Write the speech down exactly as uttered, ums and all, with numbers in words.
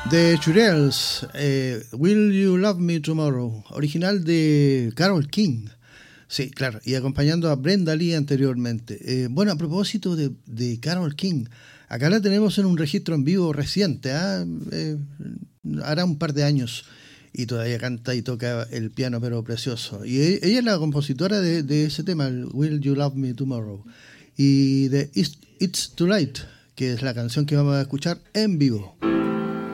The Shirelles, eh, Will You Love Me Tomorrow, original de Carole King. Sí, claro, y acompañando a Brenda Lee anteriormente. Eh, bueno, a propósito de, de Carole King, acá la tenemos en un registro en vivo reciente, ¿eh? Eh, hará un par de años, y todavía canta y toca el piano, pero precioso. Y ella es la compositora de, de ese tema, el Will You Love Me Tomorrow, y de It's, It's Too Late, que es la canción que vamos a escuchar en vivo.